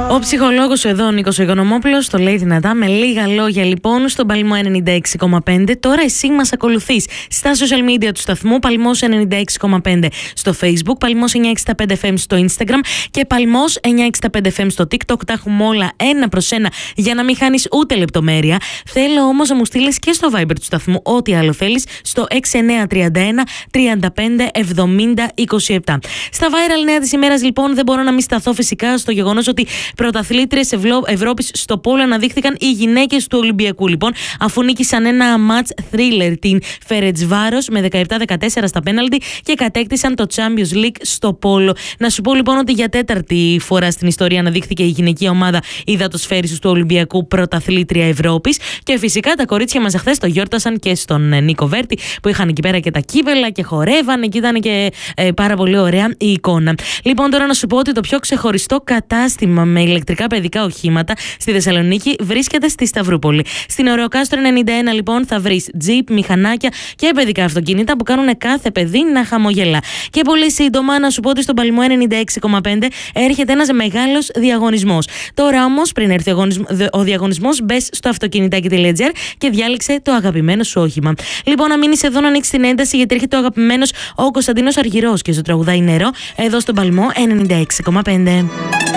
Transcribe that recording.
Ο ψυχολόγος σου εδώ, ο Νίκος Οικονομόπουλος, το λέει δυνατά, με λίγα λόγια λοιπόν, στον Παλμό 96,5. Τώρα εσύ μας ακολουθείς στα social media του σταθμού, Παλμός 96,5 στο Facebook, Παλμός 965 FM στο Instagram και Παλμός 965 FM στο TikTok. Τα έχουμε όλα ένα προς ένα για να μην χάνεις ούτε λεπτομέρεια. Θέλω όμως να μου στείλεις και στο Viber του σταθμού ό,τι άλλο θέλεις, στο 6931 35 70 27. Στα viral νέα της ημέρας λοιπόν δεν μπορώ να μην σταθώ φυσικά στο γεγονός ότι πρωταθλήτριες Ευρώπης στο πόλο αναδείχθηκαν οι γυναίκες του Ολυμπιακού λοιπόν, αφού νίκησαν ένα match thriller την Φερετσβάρος με 17-14 στα πέναλτι και κατέκτησαν το Champions League στο πόλο. Να σου πω λοιπόν ότι για τέταρτη φορά στην ιστορία αναδείχθηκε η γυναικεία ομάδα υδατοσφαίρισης του Ολυμπιακού πρωταθλήτρια Ευρώπης και φυσικά τα κορίτσια μας εχθές το γιόρτασαν και στον Νίκο Βέρτη που είχαν εκεί πέρα και τα κύπελα και χορεύανε και ήταν και πάρα πολύ ωραία η εικόνα. Λοιπόν, τώρα να σου πω ότι το πιο ξεχωριστό κατάστημα με ηλεκτρικά παιδικά οχήματα στη Θεσσαλονίκη βρίσκεται στη Σταυρούπολη. Στην Ωρεοκάστρο 91 λοιπόν θα βρεις τζιπ, μηχανάκια και παιδικά αυτοκίνητα που κάνουν κάθε παιδί να χαμογελά. Και πολύ σύντομα να σου πω ότι στον Παλμό 96,5 έρχεται ένας μεγάλος διαγωνισμός. Τώρα όμως, πριν έρθει ο διαγωνισμός, μπες στο αυτοκινητάκι.gr και διάλεξε το αγαπημένο σου όχημα. Λοιπόν, να μείνεις εδώ να ανοίξεις την ένταση γιατί έρχεται ο αγαπημένος ο Κωνσταντίνος Αργυρός και στο τραγουδάει Νερό εδώ στον Παλμό 96,5.